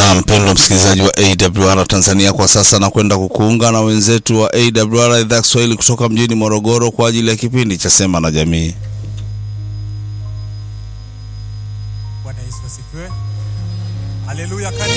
Na mpendwa msikilizaji wa AWR Tanzania, kwa sasa na kwenda kukuunga na wenzetu wa AWR idhaa Kiswahili kutoka mjini Morogoro kwa ajili ya kipindi cha Sema na Jamii. Bwana Yesu asifiwe. Haleluya.